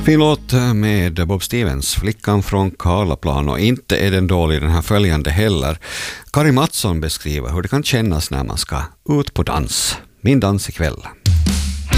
Fin låt med Bob Stevens, Flickan från Karlaplan, och inte är den dålig den här följande heller. Kari Mattsson beskriver hur det kan kännas när man ska ut på dans. Min dans ikväll.